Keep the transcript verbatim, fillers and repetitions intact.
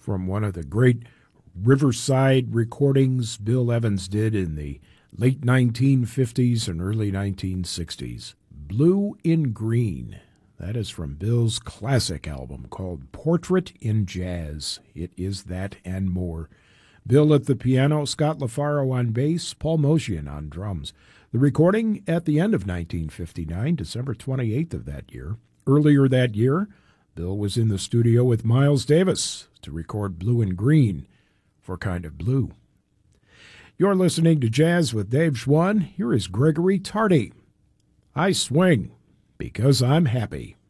from one of the great Riverside recordings Bill Evans did in the late nineteen fifties and early nineteen sixties. Blue in Green. That is from Bill's classic album called Portrait in Jazz. It is that and more. Bill at the piano, Scott LaFaro on bass, Paul Motian on drums. The recording at the end of nineteen fifty-nine, December twenty-eighth of that year. Earlier that year, Bill was in the studio with Miles Davis to record Blue and Green for Kind of Blue. You're listening to Jazz with Dave Schwann. Here is Gregory Tardy. I swing because I'm happy.